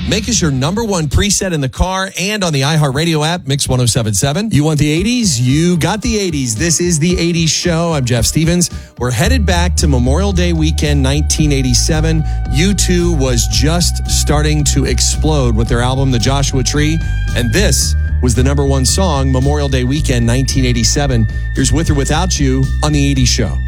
Make us your number one preset in the car and on the iHeartRadio app, Mix 1077. You want the 80s? You got the 80s. This is the 80s show. I'm Jeff Stevens. We're headed back to Memorial Day weekend 1987. U2 was just starting to explode with their album, The Joshua Tree. And this was the number one song, Memorial Day weekend 1987. Here's With or Without You on the 80s show.